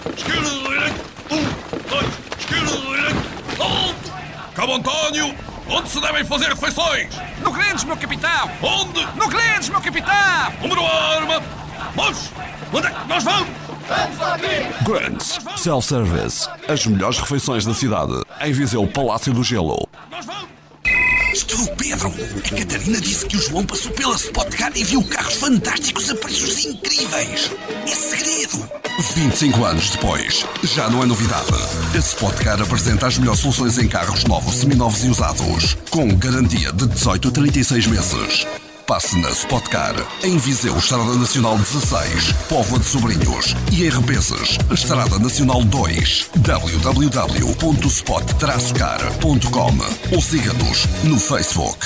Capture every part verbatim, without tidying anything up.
Esquerda, direita. Um, dois. Esquerda, direita. Ponto. Cabo António, onde se devem fazer refeições? No Grandes, meu capitão! Onde? No Grandes, meu capitão! Número arma. Mas, onde é que nós vamos? Grants Self-Service. As melhores refeições da cidade. Em Viseu, Palácio do Gelo. Nós vamos. Estou Pedro. A Catarina disse que o João passou pela Spotcar e viu carros fantásticos a preços incríveis. É segredo. vinte e cinco anos depois, já não é novidade. A Spotcar apresenta as melhores soluções em carros novos, seminovos e usados, com garantia de dezoito a trinta e seis meses. Passe na Spotcar, em Viseu, Estrada Nacional dezasseis, Póvoa de Sobrinhos, e em Repeses, Estrada Nacional dois, w w w ponto spot traço car ponto com, ou siga-nos no Facebook.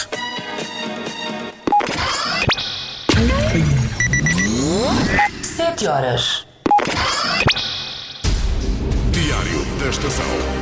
Sete horas. Diário da Estação.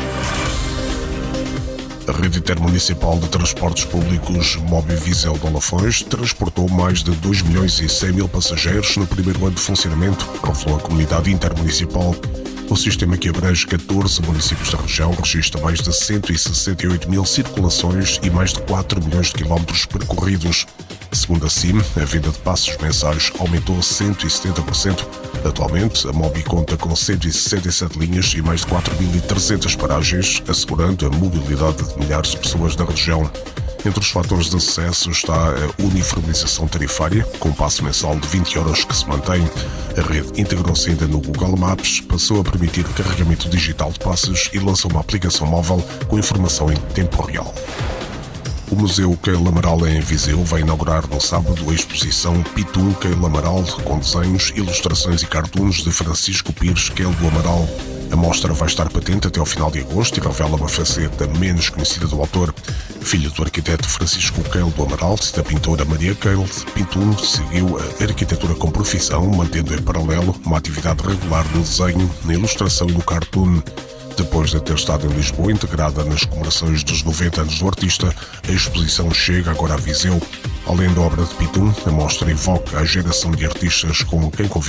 A rede intermunicipal de transportes públicos Mobi Viseu de Olafões transportou mais de dois milhões e cem mil passageiros no primeiro ano de funcionamento, revelou a comunidade intermunicipal. O sistema, que abrange catorze municípios da região, registra mais de cento e sessenta e oito mil circulações e mais de quatro milhões de quilómetros percorridos. Segundo a C I M, a venda de passos mensais aumentou cento e setenta por cento. Atualmente, a Mobi conta com cento e sessenta e sete linhas e mais de quatro mil e trezentas paragens, assegurando a mobilidade de milhares de pessoas da região. Entre os fatores de sucesso está a uniformização tarifária, com um passo mensal de vinte euros que se mantém. A rede integrou-se ainda no Google Maps, passou a permitir carregamento digital de passos e lançou uma aplicação móvel com informação em tempo real. O Museu Keil Amaral em Viseu vai inaugurar no sábado a exposição Pitum Keil Amaral, com desenhos, ilustrações e cartoons de Francisco Pires Keil do Amaral. A mostra vai estar patente até ao final de agosto e revela uma faceta menos conhecida do autor. Filho do arquiteto Francisco Keil do Amaral e da pintora Maria Keil, Pitum seguiu a arquitetura como profissão, mantendo em paralelo uma atividade regular no desenho, na ilustração e no cartoon. Depois de ter estado em Lisboa, integrada nas comemorações dos noventa anos do artista, a exposição chega agora a Viseu. Além da obra de Pitum, a mostra evoca a geração de artistas com quem convive